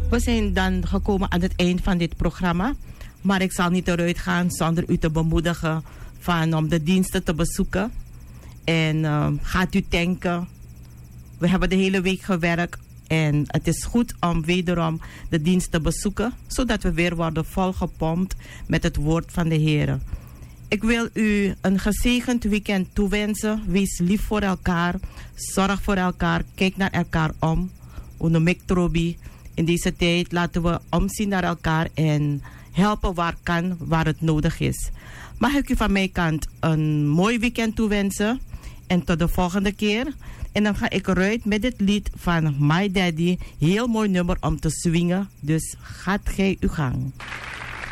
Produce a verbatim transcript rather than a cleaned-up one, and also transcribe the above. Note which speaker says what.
Speaker 1: We zijn dan gekomen aan het eind van dit programma. Maar ik zal niet eruit gaan zonder u te bemoedigen van om de diensten te bezoeken. En uh, gaat u tanken. We hebben de hele week gewerkt. En het is goed om wederom de dienst te bezoeken. Zodat we weer worden volgepompt met het woord van de Heer. Ik wil u een gezegend weekend toewensen. Wees lief voor elkaar. Zorg voor elkaar. Kijk naar elkaar om. Unomiktrobi. In deze tijd laten we omzien naar elkaar en helpen waar kan, waar het nodig is. Mag ik u van mijn kant een mooi weekend toewensen. En tot de volgende keer. En dan ga ik eruit met dit lied van My Daddy. Heel mooi nummer om te swingen. Dus gaat gij uw gang.